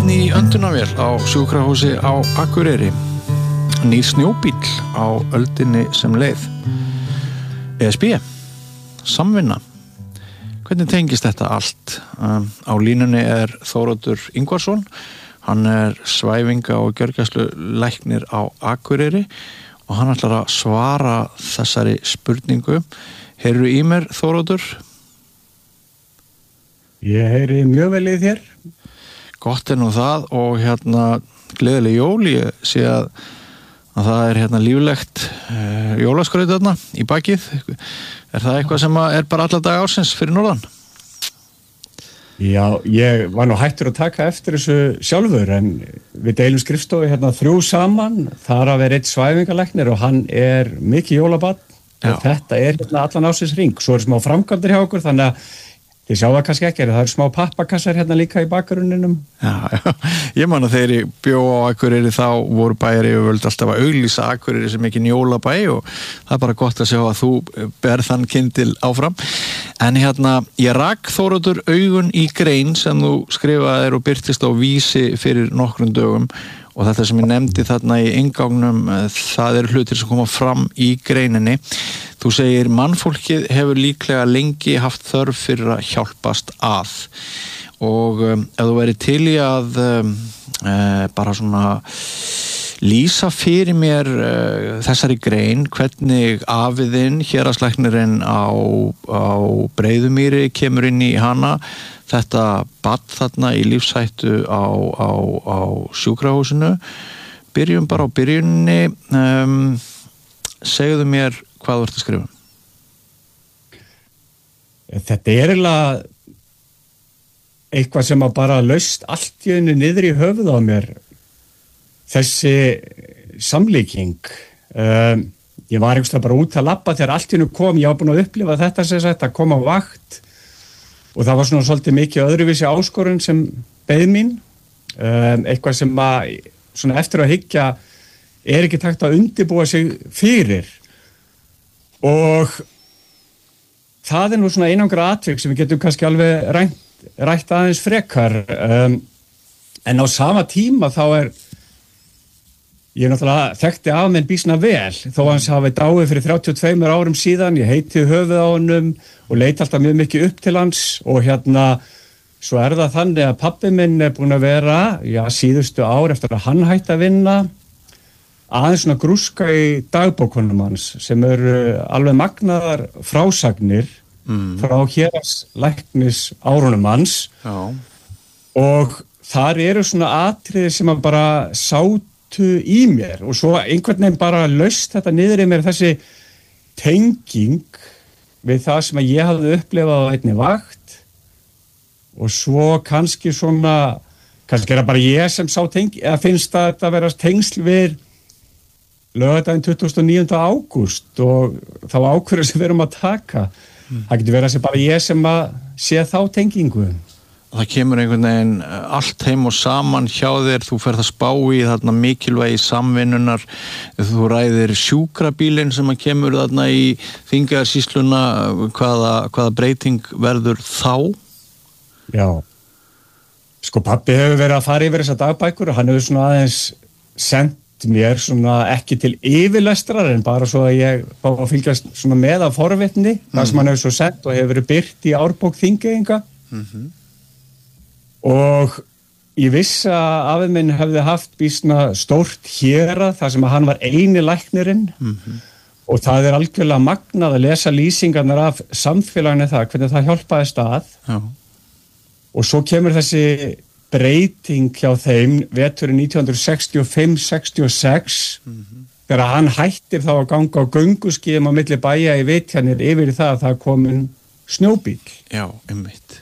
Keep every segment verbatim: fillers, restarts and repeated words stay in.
Einn í öndunavél á sjúkrahúsi á Akureyri. Nýr snjóbíll á öldinni sem leið. E S B. Samvinna. Hvernig tengist þetta allt? Um, á línunni er Þóroddur Ingvarsson. Hann er svæfinga- og gjörgæslu læknir á Akureyri og hann ætlar að svara þessari spurningu. Heyrðu í mér, Þóroddur? Ég heyri mjög vel í þér. Gott er nú það og hérna gleðileg jól. Ég sé að, að það er hérna líflegt uh, jólaskraut þarna í bakið. Er það eitthvað sem er bara alla dag ársins fyrir norðan? Já, ég var nú hættur að taka eftir þessu sjálfur en við deilum skrifstofu hérna þrjú saman. Þar að vera eitt svæfingalæknir og hann er mikið jólabarn og þetta er hérna allan ársins hring. Svo er smá framkvæmdir hjá okkur þannig að þið sjá það kannski ekki, það eru smá pappakassar hérna líka í bakgrunninum. Já, já, ég man að þegar ég bjó á Akureyri þá voru bæjaryfirvöld alltaf að auglýsa Akureyri sem ekki jólabæ og það er bara gott að sjá að þú ber þann kyndil áfram. En hérna, ég rak Þóroddur augun í grein sem þú skrifaðir og birtist á Vísi fyrir nokkrum dögum og þetta sem ég nefndi þarna í inngangnum, það eru hlutir sem koma fram í greininni. Þú segir, mannfólkið hefur líklega lengi haft þörf fyrir að hjálpast að. Og um, ef þú væri til í að um, uh, bara svona lýsa fyrir mér uh, þessari grein, hvernig afiðinn, héraðslæknirinn á, á Breiðumýri kemur inn í hana, þetta barn þarna í lífshættu á, á, á sjúkrahúsinu. Byrjum bara á byrjunni. Um, segðu mér hvað þú ert að skrifa. Þetta er eiginlega eitthvað sem að bara laust allt í einu niður í höfuð á mér. Þessi samlíking. Um, ég var einhverstað bara út að labba þegar allt í einu kom. Ég var búin að upplifa þetta sem sagt að koma á vakt. Og það var svona svolítið mikið öðruvísi áskorun sem beið mín. Um, eitthvað sem að, svona eftir að hyggja, er ekki takt að undirbúa sig fyrir. Og það er nú svona einangra atvik sem við getum kannski alveg rænt, rætt aðeins frekar. Um, en á sama tíma þá er, ég náttúrulega þekkti af menn býsna vel, þó hans hafi dáið fyrir þrjátíu og tveimur árum síðan, ég heiti höfuð á honum og leit alltaf mjög mikið upp til hans og hérna, svo er það þannig að pabbi minn er búin að vera, já, síðustu ár eftir að hann hætti að vinna, aðeins svona grúska í dagbókunum hans sem eru alveg magnaðar frásagnir mm. frá héraðslæknis árunum hans já. Og þar eru svona atriði sem að bara sátu í mér og svo einhvern veginn bara laust þetta niður í mér þessi tenging við það sem að ég hafði upplifað á einni vakt og svo kannski svona kannski er það bara ég sem sá tengi eða finnst að þetta vera tengsl við laugardaginn tuttugasta og níunda ágúst og þá ákvörðu sem við erum að taka mm. það getur verið að sé bara ég sem að sé þá tengingu. Það kemur einhvern veginn allt heim og saman hjá þér, þú ferð að spá í þarna mikilvægi samvinnunar, þú ræðir sjúkrabílinn sem að kemur þarna í Þingeyjarsýsluna, hvaða, hvaða breyting verður þá? Já, sko pabbi hefur verið að fara yfir þessa dagbækur og hann hefur svona aðeins sendt mér svona ekki til yfirlestrar en bara svo að ég fá að fylgjast svona með af forvitni, mm. það sem hann hefur svo sendt og hefur verið birt í árbók Þingeyinga. Mhm. Og ég vissi að afi minn hefði haft býsna stórt hérað þar sem að hann var eini læknirinn mm-hmm. og það er algjörlega magnað að lesa lýsingarnar af samfélaginu það, hvernig það hjálpaði stað. Já. Og svo kemur þessi breyting hjá þeim veturinn nítján sextíu og fimm sextíu og sex mm-hmm. þegar hann hættir þá að ganga á gönguskíðum á milli bæja í Vitjanir yfir það að það komin snjóbíl. Já, einmitt.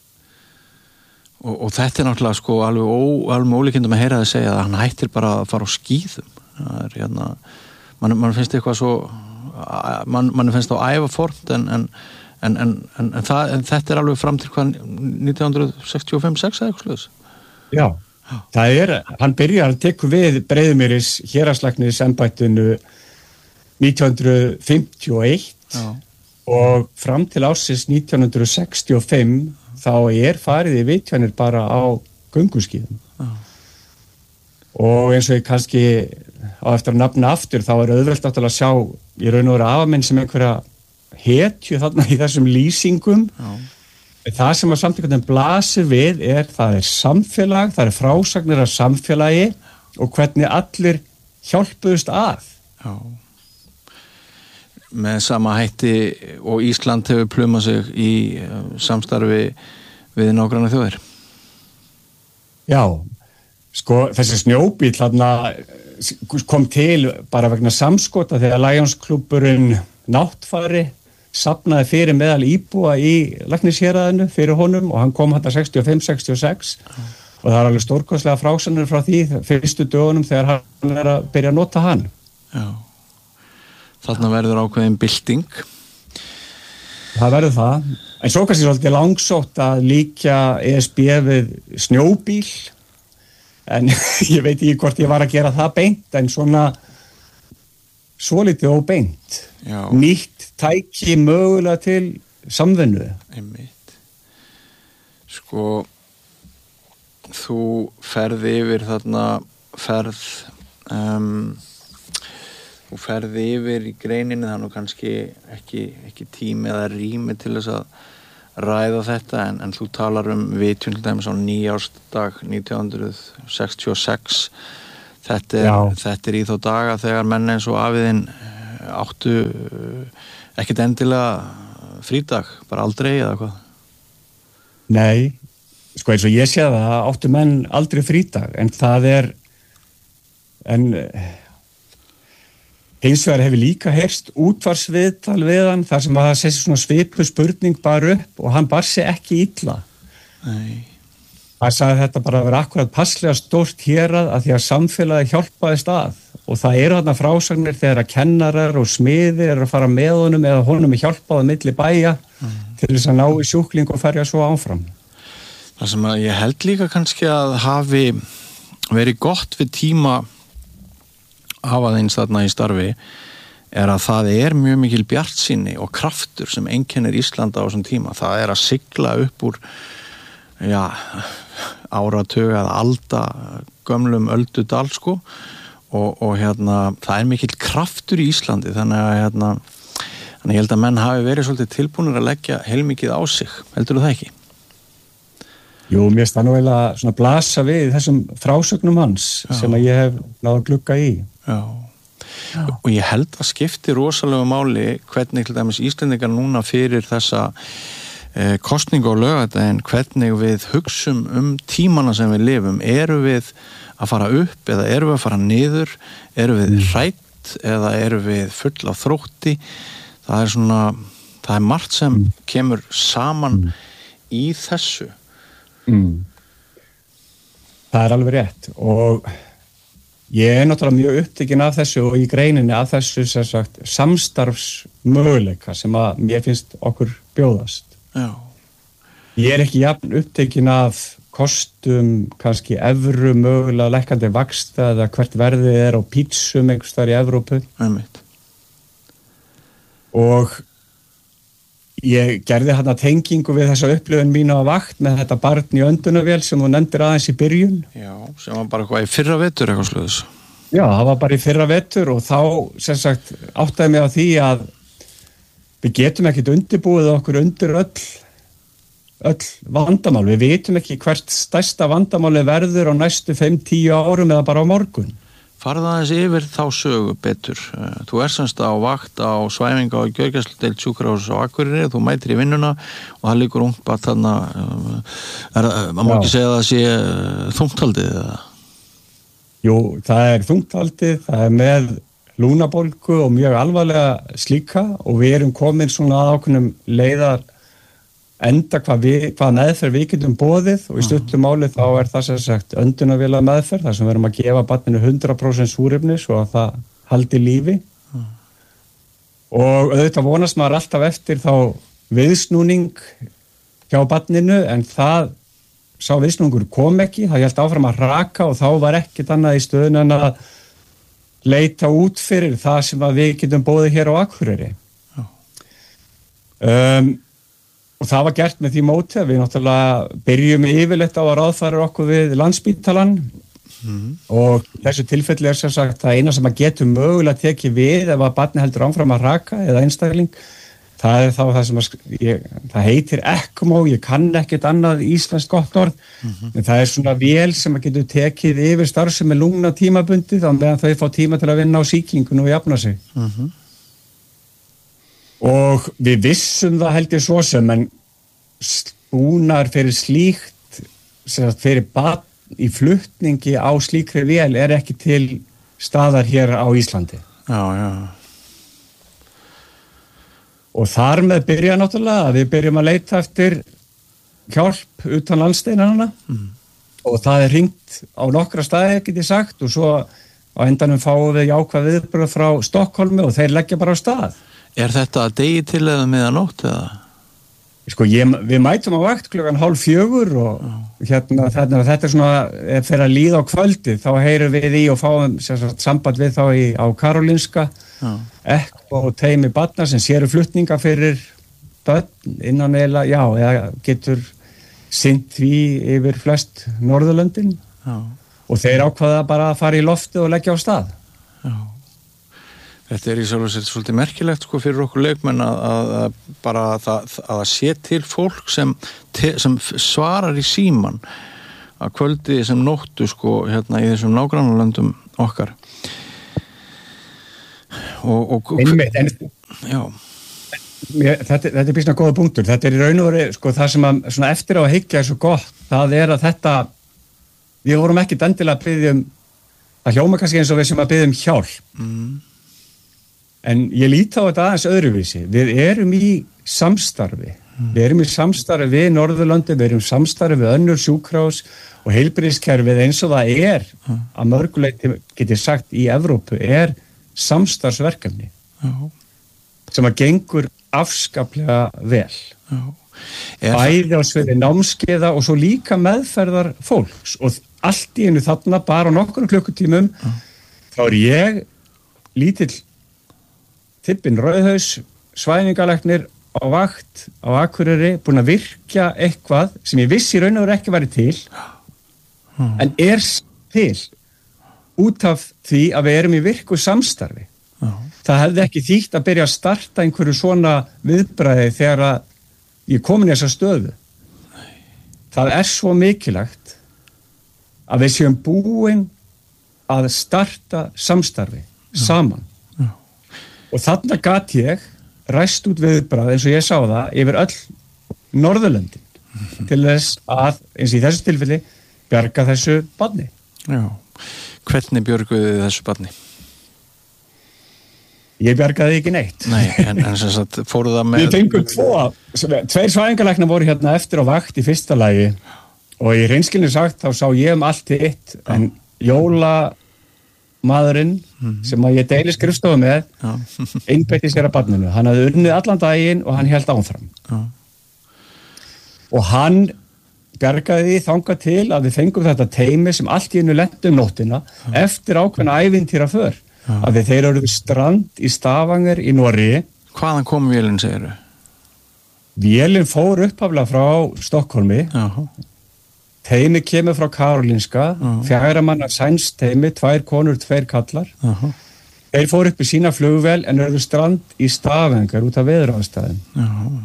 Og, og þetta er náttúrulega sko alveg, ó, alveg ólíkindum að heyra það segja að hann hættir bara að fara á skíðum. Það er hérna, mann man finnst eitthvað svo, mann man finnst á ævaformt en, en, en, en, en, en, það, en þetta er alveg fram til hvað nítján sextíu og fimm sex eða eitthvað sluðis. Já, Já, það er, hann byrjar að teku við Breiðumýris héraðslæknis embættinu nítján fimmtíu og eitt Já. Og fram til ársins nítján sextíu og fimm þá er farið í Vitjanir bara á gönguskíðum. Já. Og eins og ég kannski á eftir að nafna aftur, þá er auðvelt aftur að sjá í raun og veru afa minn sem einhverja hetju þarna í þessum lýsingum. Já. Það sem að samt einhvern veginn blasir við er, það er samfélag, það er frásagnir af samfélagi og hvernig allir hjálpuðust að. Já. Með sama hætti og Ísland hefur plumað sig í samstarfi við nágranna þjóðir. Já, sko þessi snjóbíll þarna kom til bara vegna samskota þegar Lionsklúbburinn Náttfari safnaði fyrir meðal íbúa í Læknishéraðinu fyrir honum og hann kom þarna sextíu og fimm sextíu og sex mm. og það er alveg stórkostlega frásagnir frá því fyrstu dögunum þegar hann er að byrja að nota hann. Já. Þarna verður ákveðin bylting. Það verður það. En svo kannski svolítið langsótt að líkja E S B við snjóbíl. En ég veit ekki hvort ég var að gera það beint, en svona svolítið óbeint. Já. Nýtt tæki mögulega til samvinnu. Einmitt. Sko, þú ferði yfir þarna ferð... Um, Þú ferði yfir í greininni, það er nú kannski ekki, ekki tími eða rými til þess að ræða þetta, en, en þú talar um vitjun til dæmis á nýjársdag nítján hundruð sextíu og sex. Þetta er, þetta er í þá daga þegar menn eins og afiðinn áttu ekkert endilega frídag, bara aldrei eða hvað? Nei, sko eins og ég sé það, áttu menn aldrei frídag, en það er, en... Hins vegar hefur líka heyrst útvarsviðtal við hann þar sem að það sesi svona svipu spurning bara upp og hann bar sig ekki illa. Nei. Það sagði þetta bara að vera akkurat passlega stórt hérað að því að samfélagi hjálpaðist að og það eru þarna frásagnir þegar að kennarar og smiðir eru að fara með honum eða honum er hjálpað á milli bæja mm. til þess að ná í sjúkling og ferja svo áfram. Það sem að ég held líka kannski að hafi verið gott við tíma hafaðins þarna í starfi er að það er mjög mikil bjartsýni og kraftur sem einkennir Íslanda á þessum tíma. Það er að sigla upp úr já, áratug eða alda gömlum öldudal sko og, og hérna það er mikil kraftur í Íslandi þannig að hérna þannig ég held að menn hafi verið svolítið tilbúnir að leggja heilmikið á sig. Heldur þú það ekki? Jú, mér finnst það nú eiginlega svona blasa við þessum frásögnum hans já. Sem að ég hef náða að glugga í. Já. Já, og ég held að skipti rosalega máli hvernig til dæmis Íslendingar núna fyrir þessa eh, kosningu á laugardaginn, hvernig við hugsum um tímana sem við lifum. Eru við að fara upp eða eru við að fara niður? Eru við mm. hrætt eða eru við full af þrótti? Það er svona, það er margt sem mm. kemur saman mm. í þessu. Mm. Það er alveg rétt og ég er náttúrulega mjög upptekinn af þessu og í greininni af þessu sem sagt samstarfsmöguleika sem að mér finnst okkur bjóðast. Já. Ég er ekki jafn upptekinn af kostum, kannski evru mögulega lækkandi vaxta eða hvert verðið er á pítsum einhvers þar í Evrópu. Einmitt. Og ég gerði hérna tengingu við þessa upplifun mína á vakt með þetta barn í öndunavél sem þú nefndir aðeins í byrjun. Já, sem var bara eitthvað í fyrra vetur eitthvað sluðis. Já, það var bara í fyrra vetur og þá sem sagt áttaði mig á því að við getum ekkit undirbúið okkur undir öll, öll vandamál. Við vitum ekki hvert stærsta vandamáli verður á næstu fimm til tíu árum eða bara á morgun. Farðu aðeins yfir þá sögu betur. Þú er semst á vakt á svæfinga og gjörgæsludeild sjúkrahúss á Akureyri, þú mætir í vinnuna og það liggur ungt bara þarna, maður má ekki segja að það sé þungtaldið eða? Jú, það er þungtaldið, það er með lúnabólgu og mjög alvarlega slíka og við erum komin svona að ákveðnum leiðar enda hvað, við, hvað meðferð við getum boðið og í stuttu máli þá er það sem sagt öndunarvéla meðferð þar sem við erum að gefa barninu hundrað prósent súrefni svo að það haldi lífi mm. og auðvitað vonast maður alltaf eftir þá viðsnúning hjá barninu en það sá viðsnúningur kom ekki, það hélt áfram að raka og þá var ekkert annað í stöðun en að leita út fyrir það sem að við getum boðið hér á Akureyri. Um, og það var gert með því móti að við náttúrulega byrjum yfirleitt á að ráðfæra okkur við Landspítalann mm. og þessu tilfelli er sem sagt það eina sem að getur mögulega tekið við ef að barni heldur áfram að raka eða einstakling. Það er þá það sem að, ég, það heitir ECMO, ég kann ekkert annað íslenskt gott orð, mm-hmm. en það er svona vél sem að getur tekið yfir starfsemi lungna tímabundið á meðan þau fá tíma til að vinna á sýkingun og jafna sig. Mm-hmm. Og við vissum það held ég svo sem, en búnar fyrir slíkt, fyrir barn í flutningi á slíkri vél er ekki til staðar hér á Íslandi. Já, já. Og þar með byrja náttúrulega að við byrjum að leita eftir hjálp utan landsteinanna mm. og það er hringt á nokkra staði, get ég sagt, og svo á endanum fáum við jákvæð viðbrögð frá Stokkólmi og þeir leggja bara á stað. Er þetta að degi til eða miðanótt eða? Sko, ég, við mætum á vakt klukkan hálf fjögur og oh. hérna, þetta, þetta er svona, ef fyrir að líða á kvöldi, þá heyrum við í og fáum sagt, samband við þá í, á Karolinska, oh. ECMO og teymi barna sem séru flutninga fyrir börn innan eða, já, eða getur sinnt því yfir flest Norðurlöndin oh. og þeir ákvaða bara að fara í lofti og leggja á stað. Já. Oh. Þetta er í sjálf og sér svolítið merkilegt sko fyrir okkur leikmenn að, að, að bara að það sé til fólk sem, te, sem svarar í síman að kvöldi sem nóttu sko hérna í þessum nágrannalöndum okkar. Og, og Einmitt, en, já. Mér, þetta, þetta er býsna góða punktur. Þetta er í raun og veru sko það sem að svona eftir á að hyggja er svo gott. Það er að þetta, við vorum ekki endilega að biðja um, það hljóma kannski eins og við sem að biðja um hjálp. Mm. En ég líti á þetta aðeins öðruvísi. Við erum í samstarfi. Mm. Við erum í samstarfi við Norðurlöndi, við erum í samstarfi við önnur sjúkrahús og heilbrigðiskerfið eins og það er mm. að mörguleyti, get ég sagt, í Evrópu er samstarfsverkefni mm. sem að gengur afskaplega vel. Mm. Bæði á sviði námskeiða og svo líka meðferðar fólks og allt í einu þarna bara á nokkrum klukkutímum mm. þá er ég lítill Tippin Rauðhaus, svæfingalæknir á vakt á Akureyri, búin að virkja eitthvað sem ég vissi raun og veru ekki væri til, hmm. en er til út af því að við erum í virku samstarfi. Hmm. Það hefði ekki þýtt að byrja að starta einhverju svona viðbragði þegar að ég komin í þessa stöðu. Nei. Það er svo mikilvægt að við séum búin að starta samstarfi hmm. saman. Og þarna gat ég ræst út viðbragð eins og ég sá það yfir öll Norðurlöndin mm-hmm. til þess að, eins og í þessu tilfelli, bjarga þessu barni. Já, hvernig björguðu þið þessu barni? Ég bjargaði ekki neitt. Nei, en, en sem sagt fóruð það með... Við fengum tvo, tveir svæfingalæknar voru hérna eftir á vakt í fyrsta lagi og í hreinskilni sagt þá sá ég um allt eitt, en Jóla maðurinn mm-hmm. sem að ég deili skrifstofu með einbeitti sér að barninu. Hann hafði unnið allan daginn og hann hélt áfram. Já. Og hann bjargaði því þangað til að við fengum þetta teymi sem allt í einu lenti um nóttina Já. Eftir ákveðna ævintýra för. Já. Að þeir eru strand í Stavanger í Noregi. Hvaðan kom vélinn, segirðu? Vélinn fór upphaflega frá Stokkólmi. Já. Teymi kemur frá Karolinska, uh-huh. fjagra manna sænst teymi, tvær konur, tveir kallar. Uh-huh. Þeir fóru upp í sína flugvél en eru strand í Stavanger út af veðuráðstæðum. Uh-huh.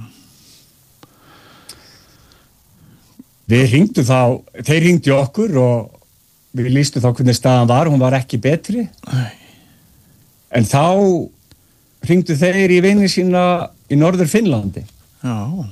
Við hringdu þá, þeir hringdu okkur og við lýstu þá hvernig staðan var, hún var ekki betri. Uh-huh. En þá hringdu þeir í vini sína í Norður Finnlandi. Uh-huh.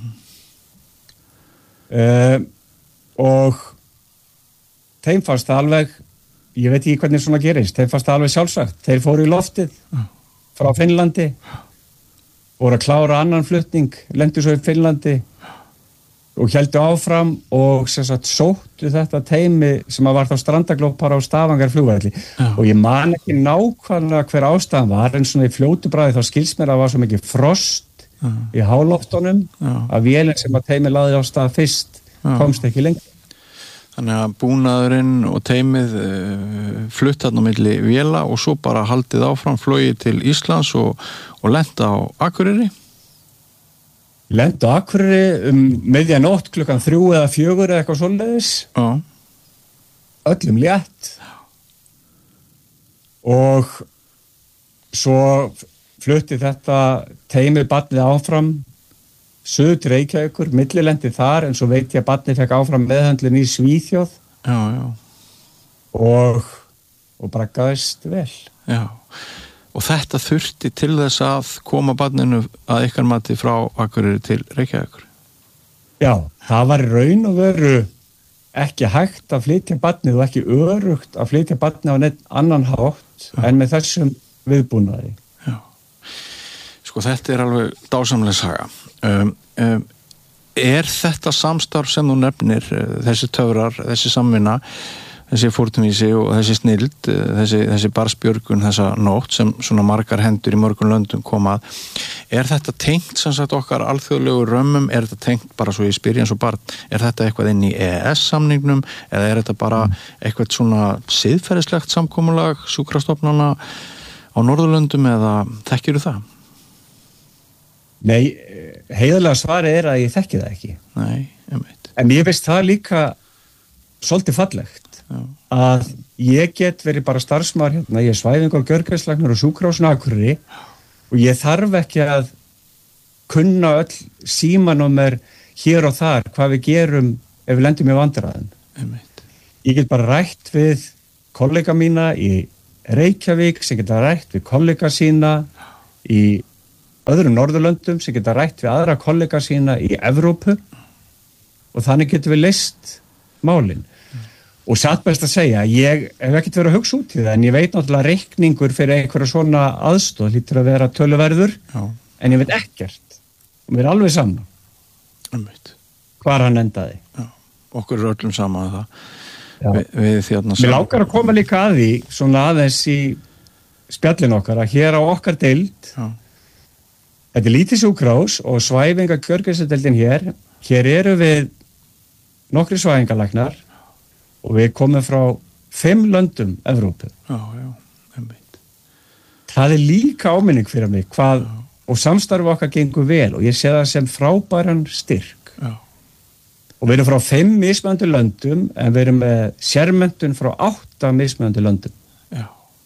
Uh, og þeim fannst það alveg, ég veit ekki hvernig svona gerist, þeim fannst það alveg sjálfsagt. Þeir fóru í loftið frá Finnlandi, voru að klára annan flutning, lendu svo í Finnlandi og héldu áfram og sem sagt sóttu þetta teymi sem að var þá strandaglópar á Stavanger flugvelli. Já. Og ég man ekki nákvæmlega hver ástæðan var, en svona í fljótu bragði þá skilst mér að var svo mikið frost Já. Í háloftunum að vélinn sem að teymi laði á stað fyrst komst ekki lengur. Þannig að búnaðurinn og teymið uh, flutt þarna á milli véla og svo bara haldið áfram flogið til Íslands og, og lenta á Akureyri? Lentu á Akureyri um miðja nótt klukkan þrjú eða fjögur eða eitthvað svoleiðis. Já. Öllum létt. Og svo flutti þetta teymi barnið áfram suður til Reykjavíkur, millilendi þar, en svo veit ég að barnið fekk áfram meðhöndlun í Svíþjóð. Já, já. Og, og braggaðist vel. Já. Og þetta þurfti til þess að koma barninu að ykkar mati frá Akureyri til Reykjavíkur? Já, það var í raun og veru ekki hægt að flytja barnið og ekki örugt að flytja barnið á neitt annan hátt Já. En með þessum viðbúnaði. Já. Sko þetta er alveg dásamleg saga. Um, um, er þetta samstarf sem þú nefnir, þessi töfrar, þessi samvinna, þessi fórtumvísi og þessi snild, þessi, þessi barsbjörgun, þessa nótt sem svona margar hendur í mörgum löndum komað, er þetta tengt sem sagt okkar alþjóðlegu römmum, er þetta tengt bara svo ég spyr eins og barn, er þetta eitthvað inn í E E S-samningnum eða er þetta bara eitthvað svona siðferðislegt samkomulag sjúkrastofnana á Norðurlöndum eða þekkirðu það? Nei, heiðarlega svari er að ég þekki það ekki. Nei, ég veit. En ég veist það líka svolítið fallegt. Já. Að ég get verið bara starfsmaður hérna, ég er svæfingar og gjörgæslæknar og sjúkrahúsinu á Akureyri og ég þarf ekki að kunna öll símanúmer hér og þar hvað við gerum ef við lendum í vandræðum. Ég get bara rætt við kollega mína í Reykjavík sem geta rætt við kollega sína í öðrum Norðurlöndum sem geta rætt við aðra kollega sína í Evrópu og þannig getum við leyst málin. Og satt best að segja, ég hef ekkert verið að hugsa út í það, en ég veit náttúrulega reikningur fyrir einhverja svona aðstoð hlýtur að vera töluverður, Já. En ég veit ekkert. Og mér er alveg saman. Einmitt. Hvar hann endaði. Já. Okkur er öllum saman að það. Vi, við þérna mér langar að koma líka að því, svona aðeins í spjallin okkar, að hér á okkar deild, Já. Þetta er lítið sjúkrahús og svæfinga gjörgæsludeildin hér, hér eru við nokkri svæfingalæknar, og við komum frá fimm löndum Evrópu. Já, já, einmitt. Það er líka áminning fyrir mig hvað, já. Og samstarfi okkar gengur vel og ég sé það sem frábæran styrk. Já. Og við erum frá fimm mismunandi löndum en við erum með sérmenntun frá átta mismunandi löndum. Já.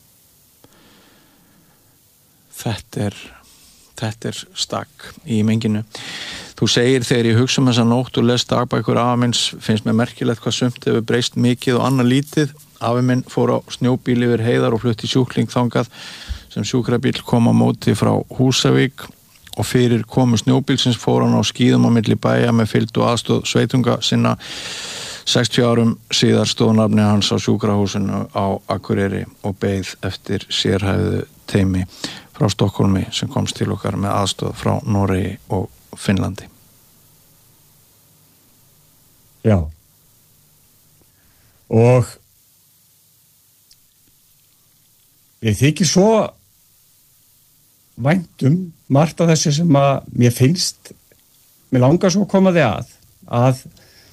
Þetta er, þetta er stakk í menginu. Þú segir þegar ég hugsa um þessa nótt og les dagbækur afa minns finnst mér merkilegt hvað sumt hefur breyst mikið og annað lítið. Afi minn fór á snjóbíl yfir heiðar og flutti sjúkling þangað sem sjúkrabíl kom á móti frá Húsavík og fyrir komu snjóbílsins fór hann á skíðum á milli bæja með fylgd og aðstoð sveitunga sinna. sextíu árum síðar stóð nafni hans á sjúkrahúsinu á Akureyri og beið eftir sérhæfðu teymi frá Stokkólmi sem komst til okkar með aðstoð frá Noregi og Finnlandi. Já. Og ég þykir svo væntum margt af þessu sem að mér finnst, mér langar svo að koma þig að, að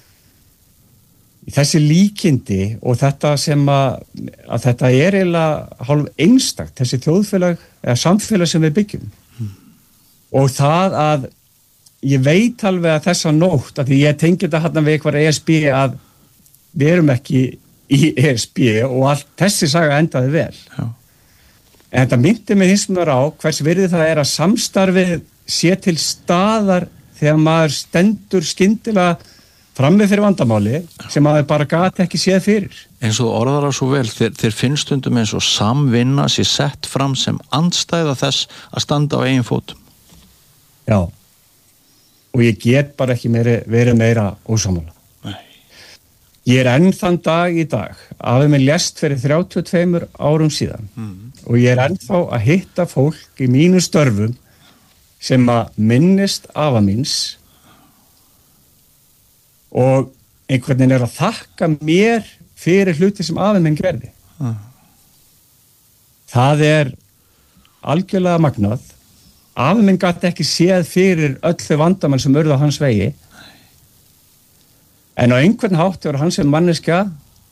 þessi líkindi og þetta sem að, að þetta er eiginlega hálf einstakt, þessi þjóðfélag eða samfélag sem við byggjum. Mm. Og það að ég veit alveg að þessa nótt, að því ég tengi þetta hérna við eitthvað E S B að við erum ekki í E S B og allt þessi saga endaði vel. Já. En þetta myndi mig hins vegar á hvers virði það er að samstarfið sé til staðar þegar maður stendur skyndilega frammi fyrir vandamáli sem maður bara gat ekki séð fyrir. Eins og orðar það svo vel, þeir, þeir finnst stundum eins og samvinna sé sett fram sem andstæða þess að standa á eigin fótum. Já. Og ég get bara ekki meiri, verið meira ósammála. Nei. Ég er enn þann dag í dag, afi minn lést fyrir þrjátíu og tveimur árum síðan mm. og ég er ennþá að hitta fólk í mínu störfum sem að minnist afa míns og einhvern veginn er að þakka mér fyrir hluti sem afi minn gerði. Mm. Það er algjörlega magnað. Afi minn gat ekki séð fyrir öll þau vandamál sem urðu á hans vegi. En á einhvern hátt var hans sem manneskja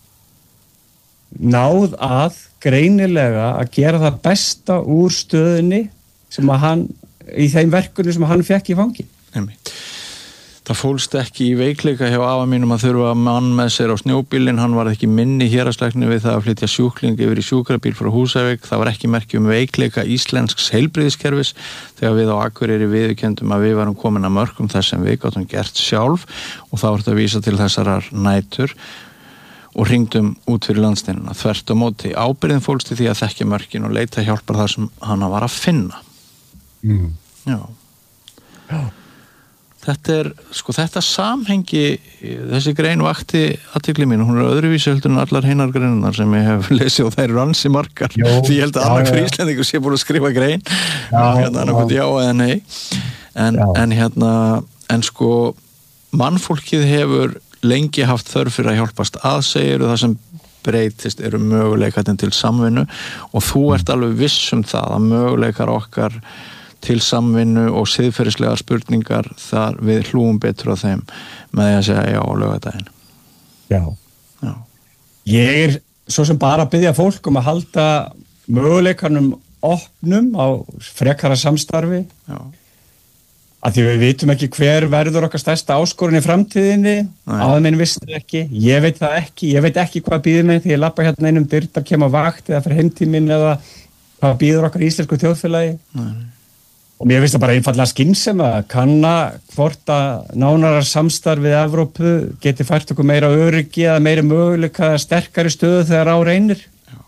náð að greinilega að gera það besta úr stöðunni sem að hann, í þeim verkunum sem hann fekk í fangi. Einmitt. Það fólst ekki í veikleika hjá afa mínum að þurfa mann með sér á snjóbílinn, hann var ekki minni héraðslækni við það að flytja sjúkling yfir í sjúkrabíl frá Húsavík, það var ekki merki um veikleika íslensks heilbrigðiskerfis þegar við á Akureyri viðurkenndum að við varum komin að mörkum þess sem við gátum gert sjálf og þá er þetta að vísa til þessarar nætur og hringdum út fyrir landsteinuna, þvert á móti. Ábyrgðin fólst í því að þekkja mörkin og leita hjálpar þar sem hana var að finna. Mm. Já. Já. Þetta er, sko, þetta samhengi, þessi grein vakti athygli mín, hún er öðruvísi heldur en allar hinnar greinar sem ég hef lesið og það eru ansi margar. Jó, því ég held að annar hver Íslendingur sé búin að skrifa grein, já, hérna annað já eða nei, en, en hérna, en sko, mannfólkið hefur lengi haft þörf fyrir að hjálpast að segir og það sem breytist eru möguleikatinn til samvinnu og þú ert alveg viss um það að möguleikar okkar til samvinnu og siðferðislegar spurningar þar við hlúum betur á þeim með því að segja já á laugardaginn. Já. Já. Ég er svo sem bara að biðja fólk um að halda möguleikanum opnum á frekara samstarfi. Já. Af því við vitum ekki hver verður okkar stærsta áskorun í framtíðinni, aðeins vissi ekki, ég veit það ekki, ég veit ekki hvað býður mig því ég labba hérna einum dyrta, kem á vakt eða fyrir heimtíminn eða hvað býður okkar í íslensku þjóðfélagi. Nei. Og mér finnst það bara einfallega skynsemi að kanna hvort að nánara samstarf við Evrópu geti fært okkur meira öryggi eða meira möguleika sterkari stöðu þegar á reynir. Já.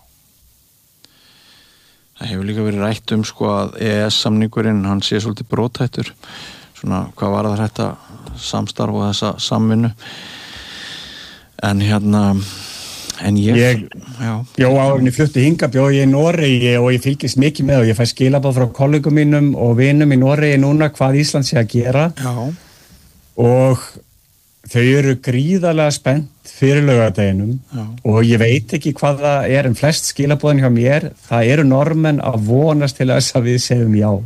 Það hefur líka verið rætt um sko að E E S-samningurinn, hann sé svolítið brothættur. Svona, hvað var það þetta samstarf og þessa samvinnu? En hérna... En ég, ég bjó árinni flutti hinga, bjó ég í Noregi og ég fylgist mikið með og ég fæ skilabóð frá kollegum mínum og vinum í Noregi núna hvað Ísland sé að gera. Já. Og þau eru gríðarlega spennt fyrir laugardeginum og ég veit ekki hvað það er en flest skilabóðin hjá mér, það eru normenn að vonast til þess að við segjum já.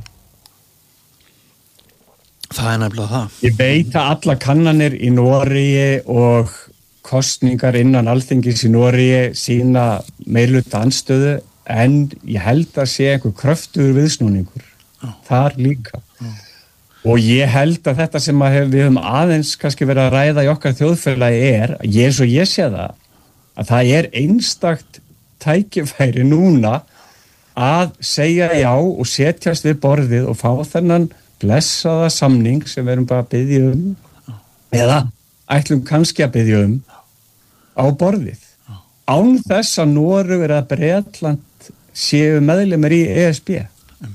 Það er nefnilega það. Ég veit að alla kannanir í Noregi og kostningar innan Alþingis í Noregi sína meirhluta andstöðu en ég held að sé einhver kröftugur viðsnúningur oh. þar líka oh. og ég held að þetta sem að hef, við höfum aðeins kannski verið að ræða í okkar þjóðfélagi er, ég svo ég sé það að það er einstakt tækifæri núna að segja já og setjast við borðið og fá þennan blessaða samning sem við erum bara að biðja um oh. eða ætlum kannski að biðja um á borðið. Án þess að Noregur eða Bretland séu meðlimir í E S B.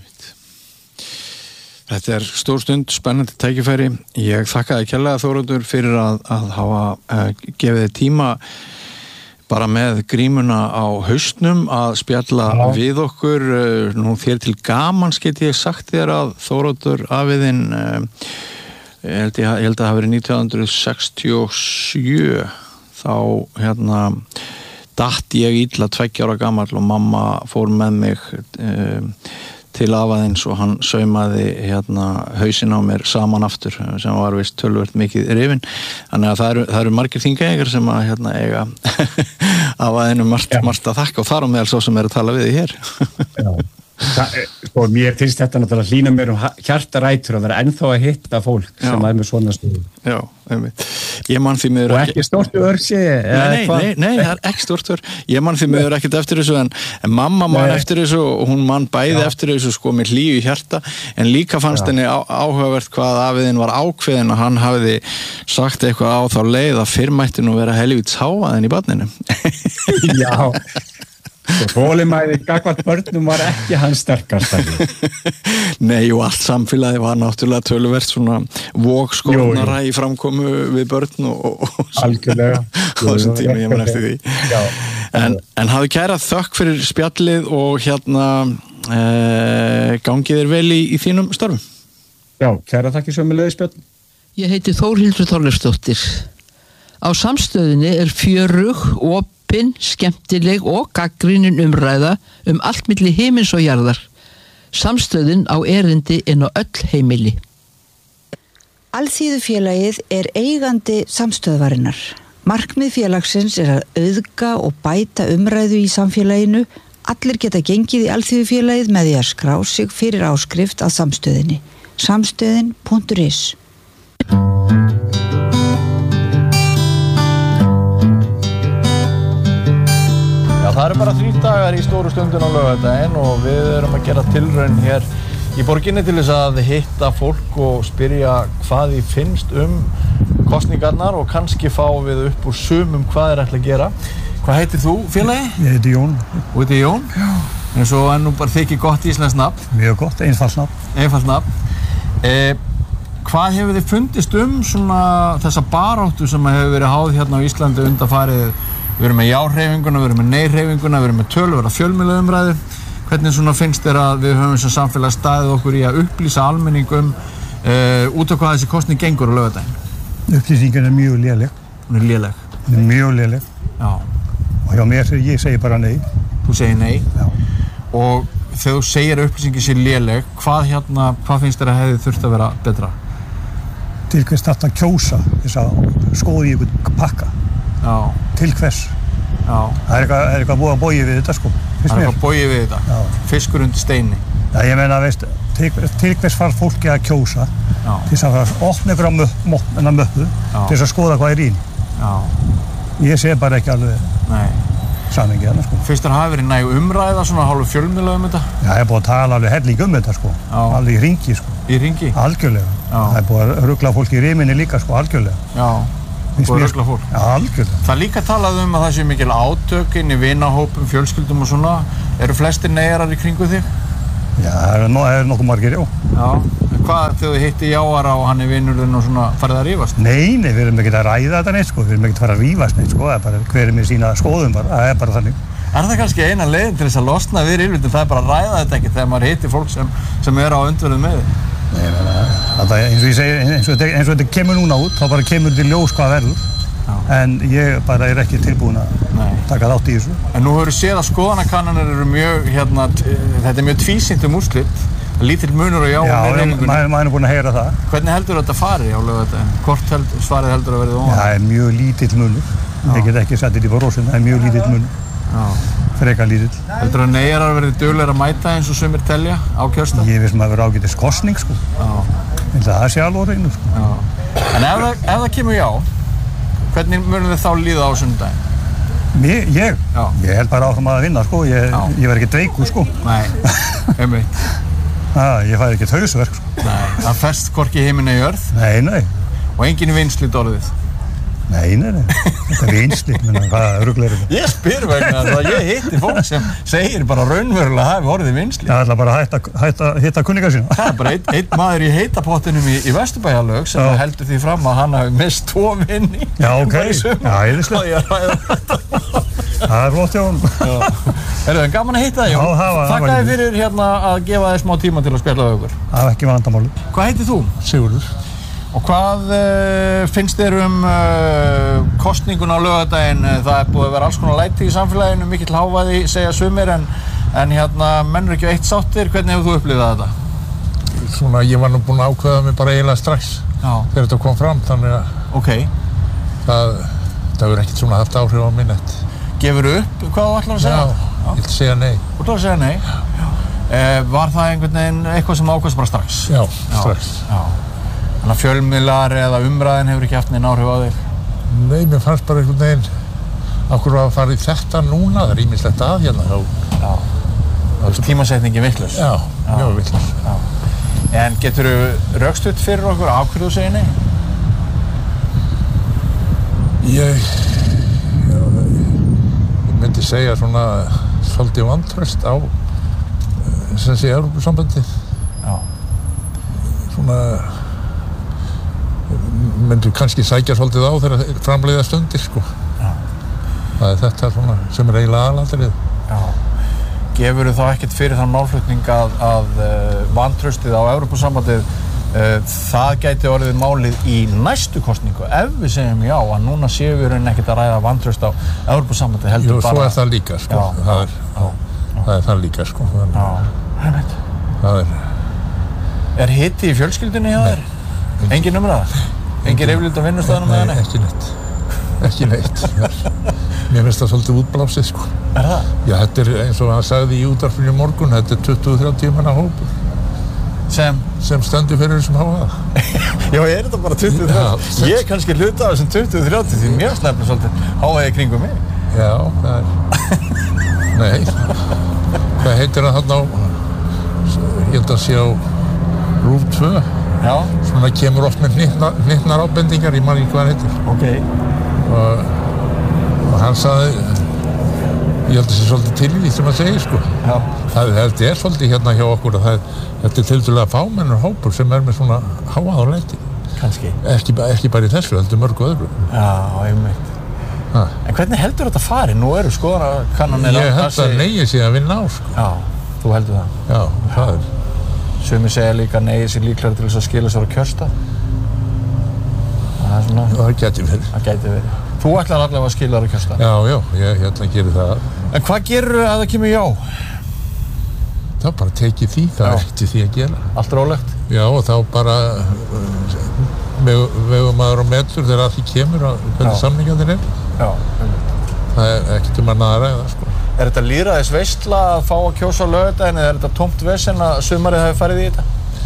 Þetta er stór stund, spennandi tækifæri. Ég þakka þér kærlega Þóroddur fyrir að, að hafa uh, gefið þér tíma bara með grímuna á haustnum að spjalla Já. Við okkur. Uh, nú þér til gamans get ég sagt þér að Þóroddur afiðinn uh, ég held, ég, ég held að það hafi verið nítján hundruð sextíu og sjö þá hérna datt ég illa tveggja ára gamall og mamma fór með mig um, til afaðins og hann saumaði hérna hausinn á mér saman aftur sem var vist tölvört mikið rifinn þannig að það eru, það eru margir þingægar sem að hérna eiga afaðinu margt, margt að þakka og þar á meðal svo sem er að tala við þig hér. Já. Það, sko, mér finnst þetta náttúrulega hlýna mér um hjartarætur að vera ennþá að hitta fólk Já. Sem er með svona stöðu. Já, einmitt. Ég man því miður og ekki stórtu örsi nei, nei, nei, nei, það er ekki stórtu örsi ég man því miður ekkert eftir þessu en, en mamma man nei. Eftir þessu og hún man bæði Já. Eftir þessu sko með hlýju hjarta en líka fannst Já. Henni á, áhugavert hvað afiðinn var ákveðin og hann hafiði sagt eitthvað á þá leið að fyrr mætti nú vera helvíts hávaðin í barninu. Já Þolinmæði gagnvart börnum var ekki hans sterkast Nei og allt samfélagi var náttúrulega töluvert svona vókskornara í framkomu við börn og, og algjörlega á þessum tíma ég man eftir því Já. En, en hafi kæra þökk fyrir spjallið og hérna eh, gangið þér vel í, í þínum störfum Já, kæra þakki sömuleiðis Björn Ég heiti Þórhildur Þorleifsdóttir Á samstöðinni er fjörug og opin, skemmtileg og gagnrýnin umræða um allt milli himins og jarðar. Samstöðin á erindi inn á öll heimili. Alþýðufélagið er eigandi samstöðvarinnar. Markmið félagsins er að auðga og bæta umræðu í samfélaginu. Allir geta gengið í Alþýðufélagið með því að skrá sig fyrir áskrift að samstöðinni. samstöðin punktur is Það eru bara þrír dagar í stóru stundin á laugardaginn og við erum að gera tilraun hér í borginni til þess að hitta fólk og spyrja hvað því finnst um kosningarnar og kannski fá við upp úr sumum hvað þeir ætla að gera. Hvað heitir þú, félagi? Ég heiti Jón. Þú heitir Jón? Já. En svo er nú bara þykir gott íslenskt nafn. Mjög gott, einfalt nafn. Einfalt nafn. Eh, hvað hefur þið fundist um svona þessa baráttu sem hefur verið háð hérna á Íslandi undanfarið? Við erum með já-hreyfinguna, við erum með nei-hreyfinguna, við erum með töluvera fjölmiðlaumræðu. Hvernig svona finnst þér að við höfum sem samfélag staðið okkur í að upplýsa almenning um uh, út af hvað þessi kosning gengur á laugardaginn? Upplýsingin er mjög léleg. Hún er léleg? Hún er mjög léleg. Já. Og hjá mér, ég segi bara nei. Þú segir nei? Já. Og þegar þú segir að upplýsingin sé léleg, hvað hérna, hvað finnst þér að hefði þurft að vera betra? Til hvers þarf að kjósa þess að skoða í ykkur pakka? Já. Til hvers? Já. Það er eitthvað, er eitthvað búið að bóið við þetta sko. Það er eitthvað bóið við þetta? Já. Fiskur undir steini? Já, ég meina, veist, til, til hvers far fólki að kjósa? Já. Til þess að fara að opna ykkur á möppu, möppu til þess að skoða hvað er í. Já. Ég sé bara ekki alveg samhengi þarna sko. Fyrst þér hafi verið næg umræða, svona hálfu fjölmiðla um þetta? Já, ég er búið að tala alveg helling um þetta sko. Já. Alveg í hringi sko. Í hringi? Algjörlega. Já. Það er búið að rugla fólki í riminni líka sko, algjörlega. Já. Og rugla fólk. Já, algjörlega. Það er líka talað um að það sé mikil átök inn í vinahópum, fjölskyldum og svona. Eru flestir neyjarar í kringu þig? Já, það er, no, er nokkuð margir, já. Já. En hvað þegar þið hitti Jáara og hann er vinurinn og svona, farið að rífast? Nei, nei, við erum ekkert að ræða þetta neitt, sko. Við erum ekkert að fara að rífast neitt, sko. Það er bara hver er með sína skoðum bara. Það er bara þannig. Er það kannski eina leiðin til þess að losna við ríflundum? Það er bara að ræða þetta ekki þegar maður hittir fólk sem, sem er á undverðum með þig? Nei, það er eins og ég segi, eins og þetta, eins og þetta kemur núna út, þá bara kemur til ljós hvað verður. Já. En ég bara er ekki tilbúin að Nei. taka þátt í þessu. En nú hefur séð að skoðanakannanir eru mjög, hérna, þetta er mjög tvísýnt um úrslit. Lítill munur og já, já og nei maður maður er búin að heyra það. Hvernig heldur þetta fari á laugardaginn? Hvort held, svarið heldur að verið óvænt? Já, það er mjög lítill munur. Ég get ekki sett þetta í brósin, það er mjög lítill munur. Frekar lítill. Heldur að neyjarar verið duglegir að mæta eins og sumir telja á kjörstað? Ég veist maður verið ágætis kosning, sko. Já. En það sé alveg á hreinu, sko. Já. En ef það, ef það kemur já, hvernig munum þið þá líða á sunnudaginn? Mér, ég? Já. Ég held bara áfram að vinna, sko. Ég, ég verð ekki dveikur, sko. Nei, einmitt. Ah, ég fæði ekki hausverk, sko. Nei, það fest hvorki himinn né jörð. Nei, nei. Og engin vinslit orðið. Nei, nei, nei. Þetta er vinslit, menn hvað rugl er þetta? Ég spyr vegna það að ég hitti fólk sem segir bara raunverulega að hafi orðið vinslit. Það ætla bara að hætta, hætta, hitta kunninga sína. Það er bara einn ein maður í heitapottinum í, í Vesturbæjarlaug sem Já. heldur því fram að hann hafi mist tvo vinni. Já, ok. Já, æðislega. Það er flott hjá honum. Herru, en gaman að hitta þig, Jón. Þakka þér fyrir hérna að gefa þér smá tíma til að spjalla við okkur. Það er ekki vandamáli. Hvað heitir þú? Sigurður. Og hvað uh, finnst þér um uh, kosningun á laugardaginn? Það er búið að vera alls konar læti í samfélaginu, mikill hávaði, segja sumir, en, en hérna, menn eru ekki eitt sáttir. Hvernig hefur þú upplifað þetta? Svona, ég var nú búinn að ákveða mig bara eiginlega strax Já. þegar þetta kom fram, þannig að okay. það, það hefur ekkert svona haft áhrif á minnett. Gefur upp hvað þú ætlar að segja? Já, Já. ég ætla að segja nei. Þú ætlar að segja nei? Já. Eh, var það einhvern veginn eitthvað sem ákveðst bara strax? Já, strax. Já. Þannig að fjölmiðlar eða umræðin hefur ekki haft neinn áhrif á þig? Nei, mér fannst bara einhvern veginn okkur að fara í þetta núna, það er ýmislegt að hérna. Já. Það er tímasetningin vitlaus. Já, mjög vitlaus. Já. En geturðu rökstutt fyrir okkur af hverju þú segir nei? Ég, já, ég myndi segja svona svolítið vantraust á sem sé Evrópusambandið. Já. Svona myndu kannski sækja svolítið á þegar framleiða stundir, sko. Já. Það er þetta svona sem er eiginlega aðalatriðið. Já. Gefurðu þá ekkert fyrir þann málflutning að, að uh, vantraustið á Evrópusambandið uh, það gæti orðið málið í næstu kosningu ef við segjum já, að núna séum við raunin ekkert að ræða vantraust á Evrópusambandið heldur Jú, bara... Jú, svo er það líka, sko. Já, það, er, já, já. það er það líka, sko. Já, hægt. Það er... Er hiti í fjölskyldunni hjá þér? Engin umræða? Engin reyflind á vinnustæðanum með henni? Nei, ekki neitt. Ekki neitt. Mér finnst það svolítið útblásið, sko. Er það? Já, þetta er eins og hann sagði í útvarpinu í morgun, þetta er tuttugu til þrjátíu manna hópur. sem, sem stendur fyrir þessum hávaða. Já, er þetta bara tuttugu til þrjátíu? Ég er kannski hluta af þessum tuttugu til þrjátíu því mér snefnir svolítið hávaði kringum mig. Já, það er... Nei, hvað heitir það þarna á... Ég held að sé á RÚV tvö. Já. Svona kemur oft með hnittnar ábendingar, ég man ekki hvað hann heitir. Ok. Og, og hann sagði... Ég held að það sé svolítið til í því sem að segja, sko. Já. Það, það er svolítið hérna hjá okkur að það, þetta er tildulega fámennur hópur sem er með svona háað og læti. Kannski. Ekki, ekki bara í þessu, heldur mörgu öðru. Já, einmitt. Ha. En hvernig heldur þetta fari? Nú eru skoðanakannanir Ég held að Nei sé að vinna á, sko. Já, þú heldur það? Já, það er. Sumir segja líka Nei sé líklega til þess að skila sér á kjörstað. Það er svona... Það gæti verið. Það gæti verið. Þú ætlar allavega að skila þér á kjörstað? Já, já, ég ætla að gera það. En hvað gerur að það kemur já? Það bara tekið því, það er ekki því að gera. Allt rólegt? Já, og þá bara vegum maður á metur þegar að því kemur að hvernig samningarnir er. Já. Það er ekkert um að ræða, sko. Er þetta lýðræðis veisla að fá að kjósa á laugardaginn eða er þetta tómt vesen að sumarið hafi farið í þetta?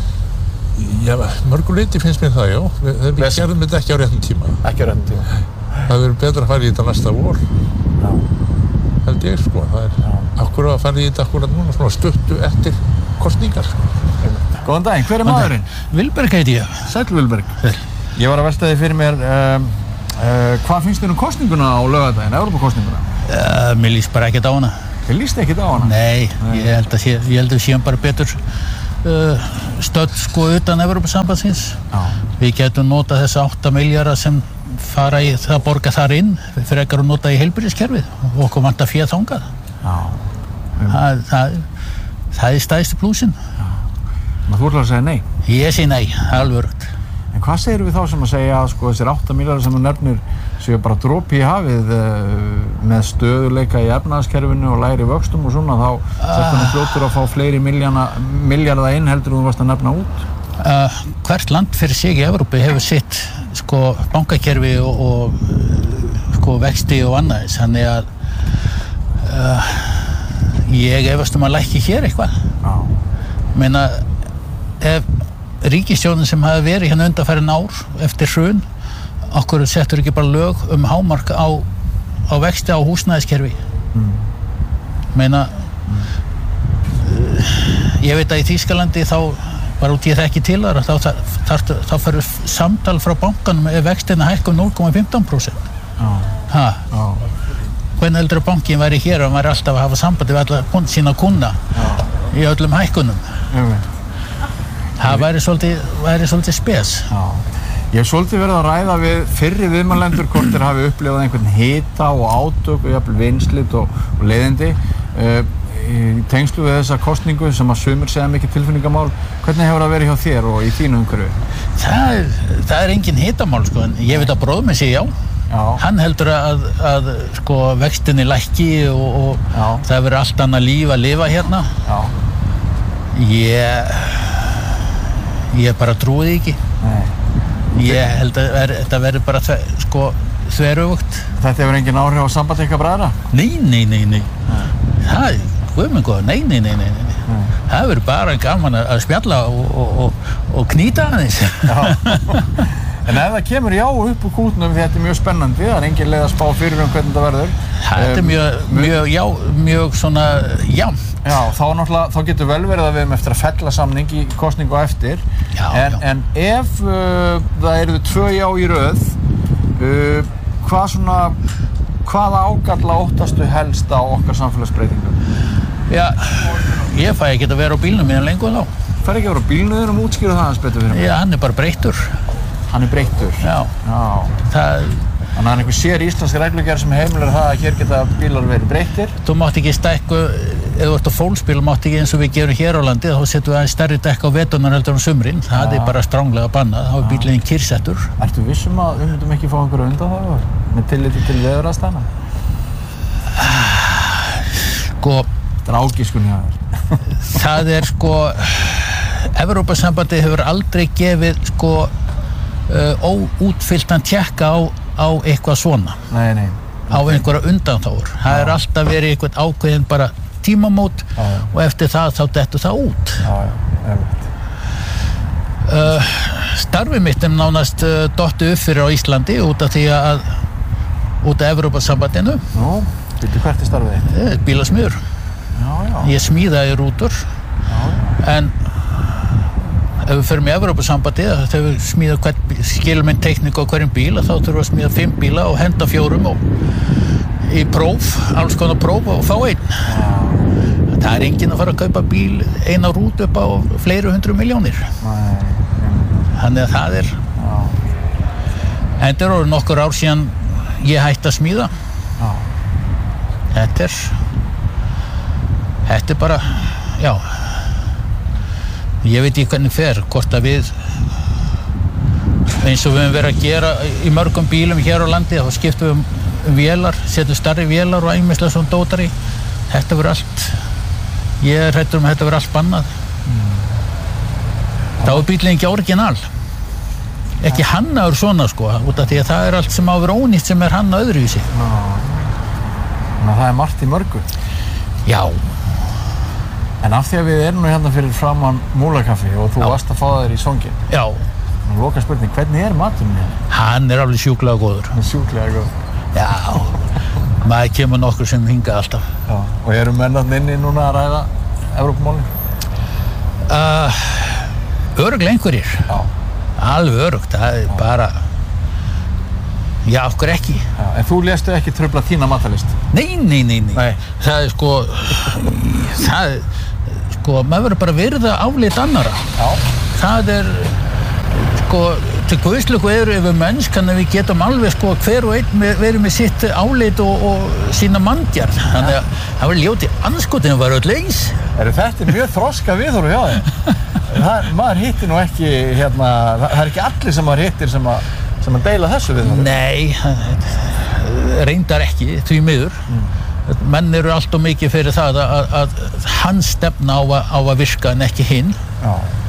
Já, mörgu leyti finnst mér það, já. Við, við gerðum þetta ekki á réttum tíma. Ekki á réttum tíma. Það verður betra að fara í þetta næsta vor. Já. Held ég, sko. Það er akkur að fara í þetta akkurat núna, svona stuttu eftir kosningar, sko. Góðan daginn, hver er maðurinn? Vilberg heiti ég. Sæll Vilberg. Sæll. Ég var að velta því fyrir mér, um, uh, hvað finnst þér um kosninguna á laugardaginn, Evrópukosninguna? Uh, mér líst bara ekkert á hana. Þér líst ekkert á hana? Nei, Nei. Ég held að sé, ég held að við séum bara betur uh, stödd sko utan Evrópusambandsins. Já. Við getum notað þessa átta milljarða sem fara í það að borga þar inn fyrir ekkert að nota í heilbrigðiskerfið og okkur vantar féð þangað. Já. Það, það, það er stærsti plúsin. Já. Þú ætlar að segja nei? Ég segi nei, alveg örugt. En hvað segir við þá sem að segja að sko þessir átta milljarðar sem þú nefnir séu bara dropi í hafið uh, með stöðuleika í efnahagskerfinu og lægri vöxtum og svona þá settur hann fljótur að fá fleiri milljarða inn heldur þú varst að nefna út? Uh, hvert land fyrir sig í Evrópu hefur sitt sko bankakerfi og, og sko vexti og annað, þannig að uh, ég efast um að lækki hér eitthvað. Já. Meina ef ríkisstjórnin sem hafi verið hérna undanfarin ár eftir hrun, okkur settur ekki bara lög um hámark á, á vexti á húsnæðiskerfi. Mm. Meina mm. uh, ég veit að í Þýskalandi þá bara út í það ekki til þar, þá, þá, þá, þá fyrir samtal frá bankanum ef vextina hækka um núll komma fimmtán prósent. Ah. Ha? Ah. Hvernig heldur að bankin væri hér og hann væri alltaf að hafa sambandi við alla sína kuna ah. í öllum hækkunum? Mm. Það væri svolítið, væri svolítið spes. Já. Ég hef svolítið verið að ræða við fyrri viðmælendur hvort þeir hafi upplifað einhvern hita og átök og jafnvel vinslit og, og leiðindi uh, í tengslu við þessa kosningu sem að sumir segja mikið tilfinningamál. Hvernig hefur það verið hjá þér og í þínu umhverfi? Það er, það er engin hitamál, sko, en ég veit að bróðir minn segja já. Já. Hann heldur að, að sko, vextinni lækki og, og það verður allt annað líf að lifa hérna. Já. Ég... Ég bara trúi því ekki. Nei. Ég held að ver, þetta verður bara þver, sko, þveröfugt. Þetta hefur engin áhrif á samband ykkar bræðra? Nei, nei, nei, nei. nei. Það, guð minn góð, nei, nei, nei, nei, nei. nei. Það verður bara gaman að spjalla og, og, og, og knýta aðeins. Já. En ef það kemur já upp úr kútnum því þetta er mjög spennandi, það er engin leið að spá fyrir um hvernig það verður. Þetta er mjög, mjög, já, mjög svona jafnt. Já, þá náttúrulega, þá getur vel verið að við erum eftir að fella samning í kosningu á eftir. Já, en, já. En ef uh, það eru tvö já í röð, uh, hvað svona, hvaða ágalla óttastu helst á okkar samfélagsbreytingum? Já, ég fæ ekki að vera á bílnum meðan lengur þá. Fær ekki að vera á bílnum um útskýra það hans betur fyrir mig? Já, hann er bara breyttur. Hann er breyttur? Já. Já. Það... Þannig að það er einhver sér íslenski reglugerð sem heimilar það að hér geta bílar verið breyttir? Þú mátt ekki stækku, ef þú ert á fólksbíl, mátt ekki eins og við gerum hér á landi, þá setjum við aðeins stærri dekk á veturnar heldur um sumrin. Það er bara stranglega bannað, þá er bílinn kyrrsettur. Ertu vissum að við myndum ekki fá einhverja undanþágur með tilliti til veðuraðstæðna? Sko... Þetta er ágiskun hjá þér. Það er sko... Evrópusambandið hefur aldrei gefið sko uh, óútfylltan tékka á, á eitthvað svona. Nei, nei. Á einhverja undanþágur. Það er alltaf verið eitthvað ákveðin bara tímamót já, já. Og eftir það þá dettur það út. Já, já, Uh, starfið mitt er nánast uh, dottið upp fyrir á Íslandi út af því að út af Evrópusambandinu. Nú, veitu hvert er starfið þitt? Uh, bílasmiður. Já, já. Ég smíðaði rútur. Já. En ef við förum í Evrópusambandið, þegar við smíða hvern skilmynd tekník á hverjum bíl, þá þurfum við að smíða fimm bíla og henda fjórum og í próf, alls konar próf og fá einn. Já. Það er enginn að fara að kaupa bíl eina rútu upp á fleiri hundru miljónir. Nei. Þannig að það er... Já. En það eru nokkur ár síðan ég hætti að smíða. Já. Þetta er... Þetta er bara... Já. Ég veit ekki hvernig fer, hvort að við... Eins og við höfum verið að gera í mörgum bílum hér á landi, þá skiptum við um vélar, setjum stærri vélar og einmislega svona dótar í. Þetta verður allt... Ég er hræddur um að þetta verður allt bannað. Mm. Þá er bílinn ekki orginal. Ekki hannaður svona sko, út af því að það er allt sem á að vera ónýtt sem er hannað öðruvísi. Já. Þannig að það er margt í mörgu. Já. En af því að við erum nú hérna fyrir framan Múlakaffi og þú Já. varst að fá þér í songin. Já. Nú loka spurning, hvernig er maturinn hérna? Hann er alveg sjúklega góður. Hann er sjúklega góð. Já. Maður kemur nokkur sem hingað alltaf. Já. Og erum mennarnir inni núna að ræða Evrópumálin? Uh, örugglega einhverjir. Já. Alveg örugt, það er bara... Já, okkur ekki. Já. En þú léstu ekki trufla þína matarlist? Nei, nei, nei, nei. Nei. Það er sko... Það er... Sko, maður verður bara virða álit annara. Já. Það er... Sko, til guðslöku eru yfir mennsk, þannig að við getum alveg sko hver og einn verið með sitt álit og, og sína manndjarn. Þannig að það var ljóti anskotin að vera öll eins. Er þetta mjög þroska viðhorf hjá þeim? Það, maður hittir nú ekki, hérna, það er ekki allir sem maður hittir sem að, sem að deila þessu viðhorf. Nei, reyndar ekki, því miður. Mm. Menn eru allt og mikið fyrir það að, að, að hans stefna á að, á að virka en ekki hinn. Já.